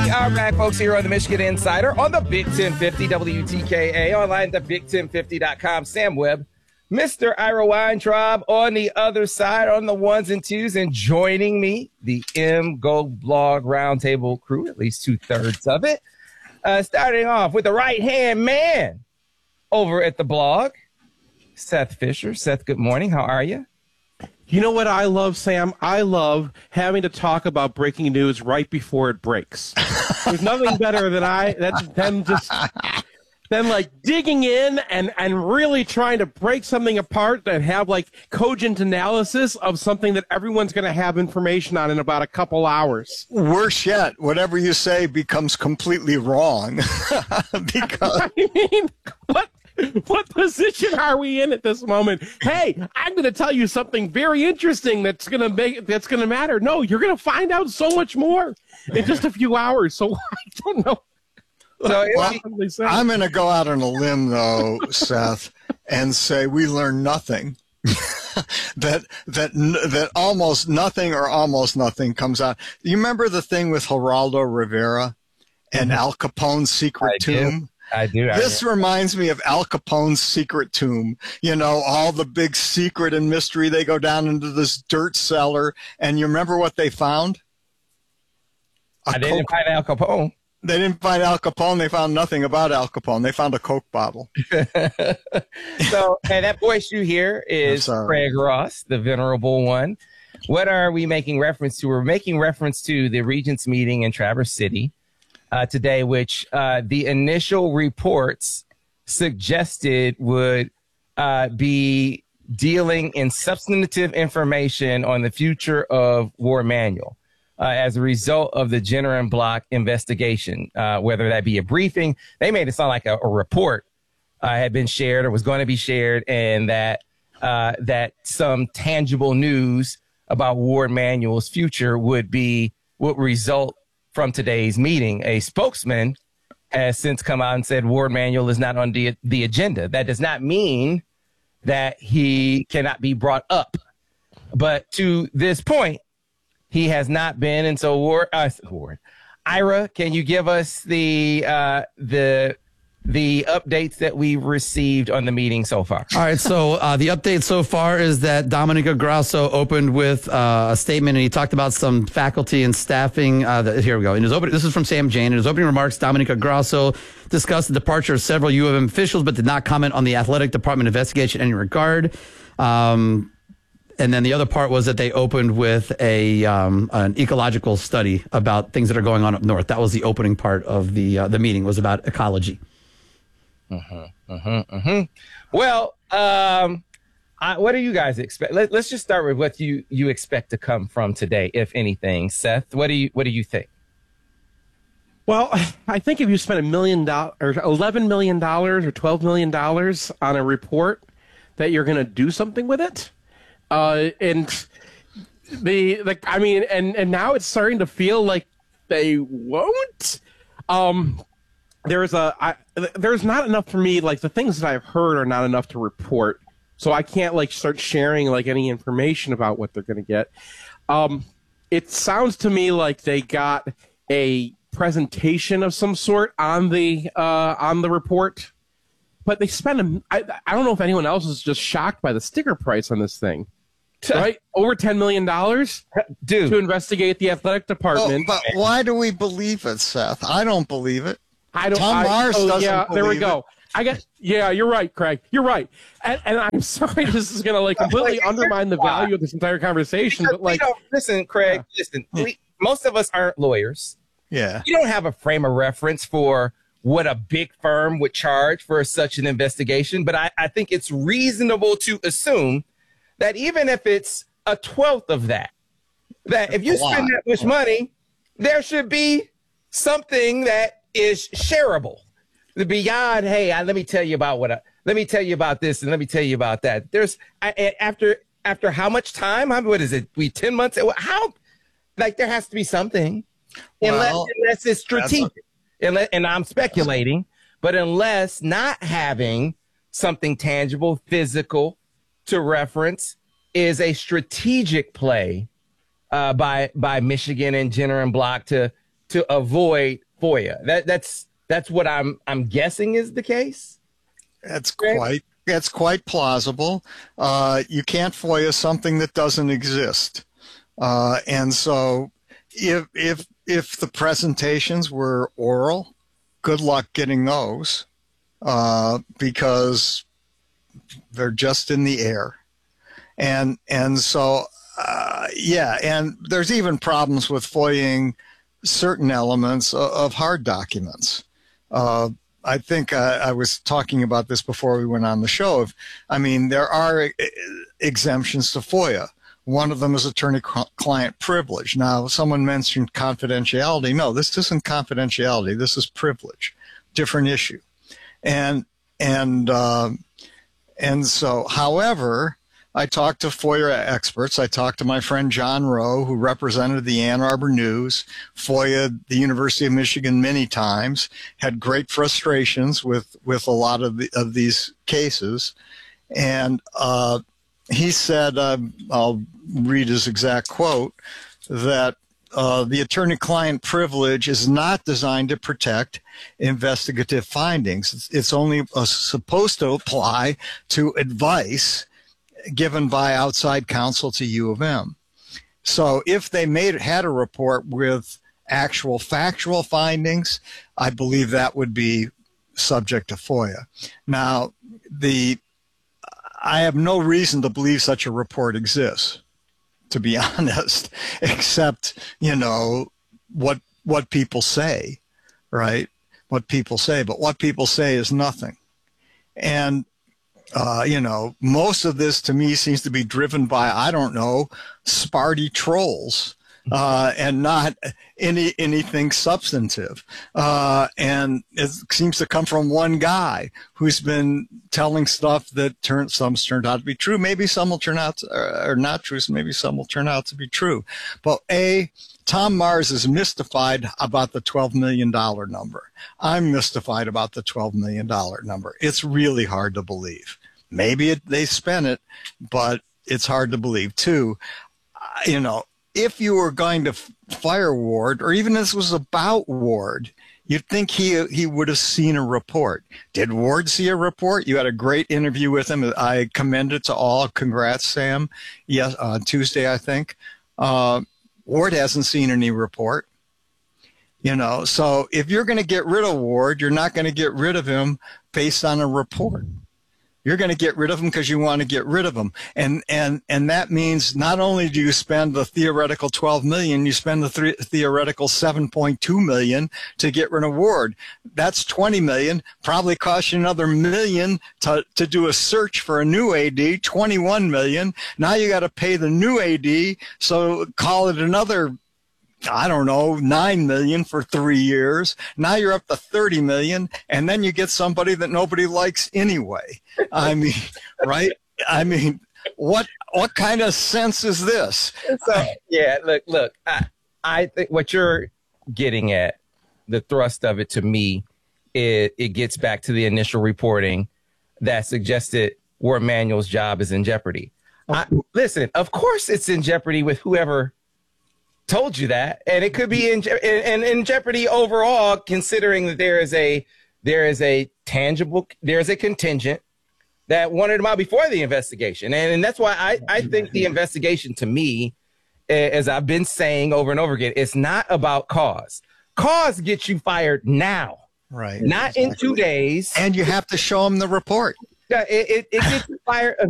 We are back, folks, here on the Michigan Insider on the Big 1050 WTKA, online at big1050.com. Sam Webb, Mr. Ira Weintraub on the other side, on the ones and twos, and joining me, the Go Blog Roundtable crew, at least 2/3 of it. Starting off with the right-hand man over at the blog, Seth Fisher. Seth, good morning. How are you? You know what I love, Sam? I love having to talk about breaking news right before it breaks. There's nothing better than like digging in and really trying to break something apart and have like cogent analysis of something that everyone's going to have information on in about a couple hours. Worse yet, whatever you say becomes completely wrong. Because I mean, what position are we in at this moment? Hey, I'm going to tell you something very interesting that's going to matter. No, you're going to find out so much more in just a few hours. So I don't know. So I'm going to go out on a limb, though, Seth, and say we learned nothing. that almost nothing comes out. You remember the thing with Geraldo Rivera and Al Capone's secret tomb? I do. This reminds me of Al Capone's secret tomb. You know, all the big secret and mystery. They go down into this dirt cellar, and you remember what they found? They didn't find Al Capone. They didn't find Al Capone. They found nothing about Al Capone. They found a Coke bottle. So, and that voice you hear is Craig Ross, the venerable one. What are we making reference to? We're making reference to the Regents meeting in Traverse City today, which the initial reports suggested would be dealing in substantive information on the future of War Manual as a result of the Jenner and Block investigation, whether that be a briefing. They made it sound like a report had been shared or was going to be shared, and that some tangible news about War Manual's future would result from today's meeting. A spokesman has since come out and said Ward Manual is not on the agenda. That does not mean that he cannot be brought up, but to this point, he has not been. And so, Ira, can you give us the updates that we've received on the meeting so far? All right. So the update so far is that Domenico Grasso opened with a statement, and he talked about some faculty and staffing. Here we go. This is from Sam Jane. In his opening remarks, Domenico Grasso discussed the departure of several U of M officials, but did not comment on the athletic department investigation in any regard. And then the other part was that they opened with an ecological study about things that are going on up north. That was the opening part of the meeting, was about ecology. Well, what do you guys expect? Let's just start with what you expect to come from today, if anything. Seth, what do you think? Well, I think if you spend $1 million or $11 million or $12 million on a report, that you're going to do something with it. And now it's starting to feel like they won't. There's not enough for me. Like, the things that I've heard are not enough to report, so I can't like start sharing like any information about what they're going to get. It sounds to me like they got a presentation of some sort on the report, but they spent I don't know if anyone else is just shocked by the sticker price on this thing. Right? Over $10 million to investigate the athletic department. But why do we believe it, Seth? I don't believe it. Tom Mars doesn't believe there we go. You're right, Craig. You're right. And I'm sorry this is going to like completely undermine the value of this entire conversation. But like, listen, Craig, most of us aren't lawyers. Yeah. You don't have a frame of reference for what a big firm would charge for such an investigation. But I think it's reasonable to assume that even if it's a 1/12 of that if you spend that much money, there should be something that is shareable. Beyond, hey, let me tell you about let me tell you about this and let me tell you about that. There's after how much time? What is it? 10 months? How? Like, there has to be something, unless it's strategic. And I'm speculating, but unless not having something tangible, physical to reference is a strategic play by Michigan and Jenner and Block to to avoid FOIA. That's what I'm guessing is the case. That's quite plausible. You can't FOIA something that doesn't exist. And so if the presentations were oral, good luck getting those, because they're just in the air. And so, and there's even problems with FOIAing certain elements of hard documents. I think I was talking about this before we went on the show. There are exemptions to FOIA. One of them is attorney-client privilege. Now, someone mentioned confidentiality. No, this isn't confidentiality. This is privilege. Different issue. And so, however, I talked to FOIA experts. I talked to my friend John Rowe, who represented the Ann Arbor News, FOIA'd the University of Michigan many times, had great frustrations with a lot of these cases. And he said, I'll read his exact quote, that the attorney-client privilege is not designed to protect investigative findings. It's only supposed to apply to advice given by outside counsel to U of M. So if they had a report with actual factual findings, I believe that would be subject to FOIA. Now, I have no reason to believe such a report exists, to be honest, except, what people say, right? What people say, but what people say is nothing. And most of this to me seems to be driven by, I don't know, Sparty trolls, and not anything substantive. And it seems to come from one guy who's been telling stuff that some's turned out to be true. Maybe some will turn out are not true. So maybe some will turn out to be true. But Tom Mars is mystified about the $12 million number. I'm mystified about the $12 million number. It's really hard to believe. Maybe they spent it, but it's hard to believe too. If you were going to fire Ward, or even this was about Ward, you'd think he would have seen a report. Did Ward see a report? You had a great interview with him. I commend it to all. Congrats, Sam. Yes, on Tuesday, I think. Ward hasn't seen any report. So if you're going to get rid of Ward, you're not going to get rid of him based on a report. You're going to get rid of him because you want to get rid of him. And that means not only do you spend the theoretical $12 million, you spend the theoretical $7.2 million to get rid of Ward. That's $20 million, probably cost you another $1 million to do a search for a new AD, $21 million. Now you got to pay the new AD, so call it another, I don't know, $9 million for 3 years. Now you're up to $30 million, and then you get somebody that nobody likes anyway. Right? What kind of sense is this? So, look. I think what you're getting at, the thrust of it to me, it gets back to the initial reporting that suggested Warde Manuel's job is in jeopardy. Listen, of course it's in jeopardy with whoever told you that, and it could be in jeopardy overall, considering that there is a contingent that wanted him out before the investigation, and that's why I think the investigation, to me, as I've been saying over and over again, it's not about cause. Cause gets you fired now, right? Not in 2 days, and you have to show them the report. Yeah, it gets you fired